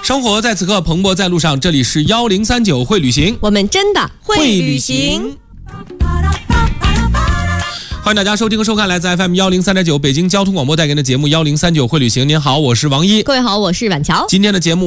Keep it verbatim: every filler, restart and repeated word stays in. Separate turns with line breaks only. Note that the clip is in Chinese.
生活在此刻，蓬勃在路上。这里是幺零三九会旅行，
我们真的会旅行。
欢迎大家收听和收看来自 F M 幺零三点九北京交通广播带给您的节目幺零三九会旅行。您好，我是王一。
各位好，我是婉乔。
今天的节目